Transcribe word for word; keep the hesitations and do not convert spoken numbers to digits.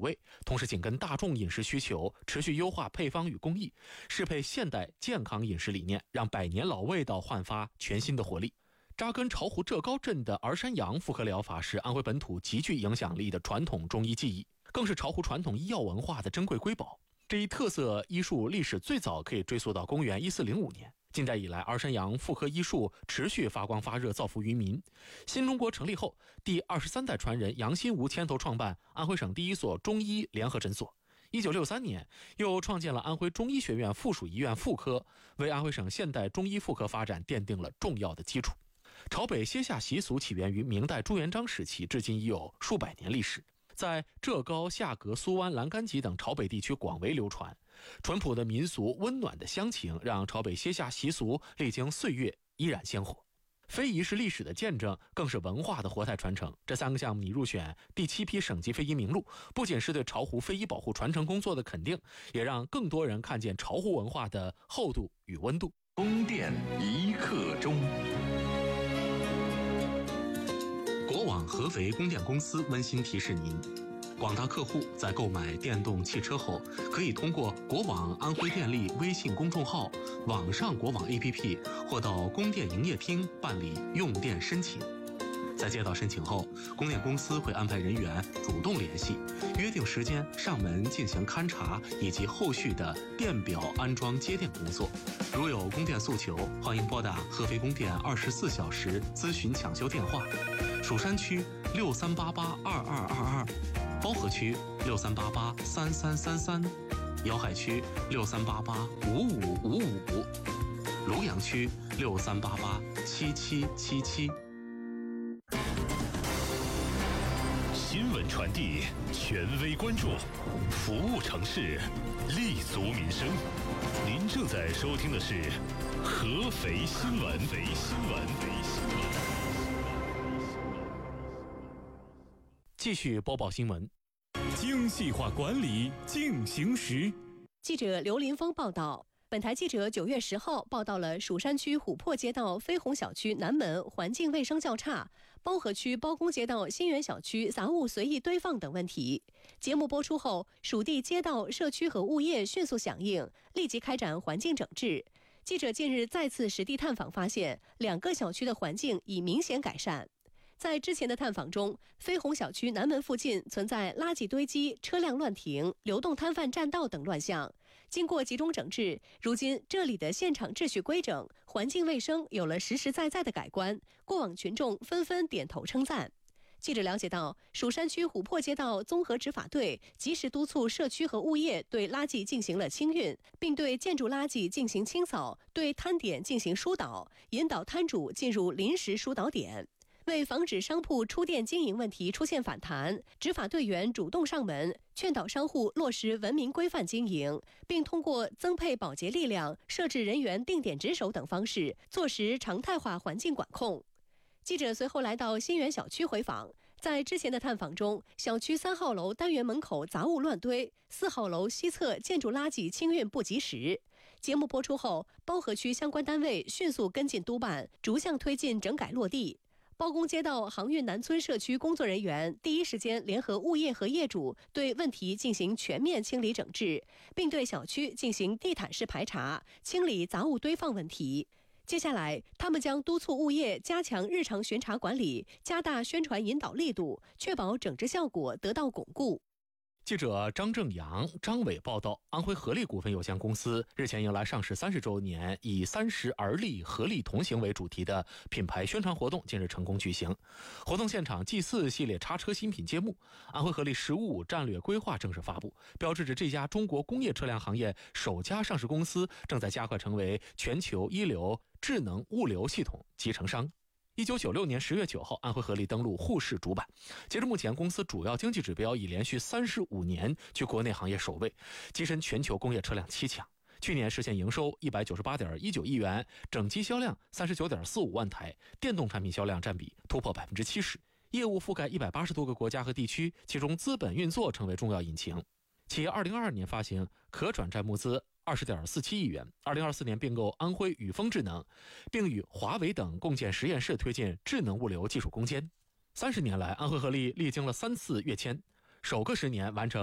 位，同时紧跟大众饮食需求，持续优化配方与工艺，适配现代健康饮食理念，让百年老味道焕发全新的活力。扎根巢湖浙高镇的儿山阳复合疗法是安徽本土极具影响力的传统中医技艺，更是巢湖传统医药文化的珍贵瑰宝。这一特色医术历史最早可以追溯到公元一四零五年。近代以来，儿山阳妇科医术持续发光发热，造福于民。新中国成立后，第二十三代传人杨新吴牵头创办安徽省第一所中医联合诊所。一九六三年，又创建了安徽中医学院附属医院妇科，为安徽省现代中医妇科发展奠定了重要的基础。朝北歇下习俗起源于明代朱元璋时期，至今已有数百年历史，在浙高、下格、苏湾、栏杆脊等朝北地区广为流传。淳朴的民俗、温暖的乡情，让朝北歇下习俗历经岁月依然鲜活。非遗是历史的见证，更是文化的活态传承。这三个项目拟入选第七批省级非遗名录，不仅是对巢湖非遗保护传承工作的肯定，也让更多人看见巢湖文化的厚度与温度。 宫殿一刻钟。 国网合肥供电公司温馨提示您，广大客户在购买电动汽车后，可以通过国网安徽电力微信公众号、网上国网 A P P 或到供电营业厅办理用电申请。在接到申请后，供电公司会安排人员主动联系，约定时间上门进行勘查以及后续的电表安装接电工作。如有供电诉求，欢迎拨打合肥供电二十四小时咨询抢修电话：蜀山区六三八八二二二二，包河区六三八八三三三三，瑶海区六三八八五五五五，庐阳区六三八八七七七七。 新闻传递，权威关注，服务城市，立足民生。您正在收听的是合肥新闻。合肥新闻。 继续播报新闻。 精细化管理进行时。 记者刘林峰报道。本台记者九月十号报道了蜀山区琥珀街道飞鸿小区南门环境卫生较差，包河区包公街道新源小区杂物随意堆放等问题。节目播出后，蜀地街道、社区和物业迅速响应，立即开展环境整治。记者近日再次实地探访，发现两个小区的环境已明显改善。在之前的探访中，飞鸿小区南门附近存在垃圾堆积、车辆乱停、流动摊贩占道等乱象。经过集中整治，如今这里的现场秩序规整，环境卫生有了实实在在的改观，过往群众纷纷点头称赞。记者了解到，蜀山区琥珀街道综合执法队及时督促社区和物业对垃圾进行了清运，并对建筑垃圾进行清扫，对摊点进行疏导，引导摊主进入临时疏导点。为防止商铺出店经营问题出现反弹，执法队员主动上门，劝导商户落实文明规范经营，并通过增配保洁力量、设置人员定点值守等方式，做实常态化环境管控。记者随后来到新源小区回访，在之前的探访中，小区三号楼单元门口杂物乱堆，四号楼西侧建筑垃圾清运不及时。节目播出后，包河区相关单位迅速跟进督办，逐项推进整改落地。包公街道航运南村社区工作人员第一时间联合物业和业主对问题进行全面清理整治，并对小区进行地毯式排查，清理杂物堆放问题。接下来，他们将督促物业加强日常巡查管理，加大宣传引导力度，确保整治效果得到巩固。 记者张正阳、张伟报道，安徽合力股份有限公司日前迎来上市三十周年，以三十而立，合力同行为主题的品牌宣传活动近日成功举行。活动现场 G 四 系列叉车新品揭幕，安徽合力“十五五”战略规划正式发布，标志着这家中国工业车辆行业首家上市公司正在加快成为全球一流智能物流系统集成商。一九九六年十月九号，安徽合力登陆沪市主板。截至目前，公司主要经济指标已连续三十五年居国内行业首位，跻身全球工业车辆七强。去年实现营收一百九十八点一九亿元，整机销量三十九点四五万台，电动产品销量占比突破百分之七十，业务覆盖一百八十多个国家和地区，其中资本运作成为重要引擎。企业二零二二年发行可转债募资二十点四七亿元，二零二四年并购安徽宇丰智能，并与华为等共建实验室，推进智能物流技术攻坚。三十年来，安徽合力历经了三次跃迁，首个十年完成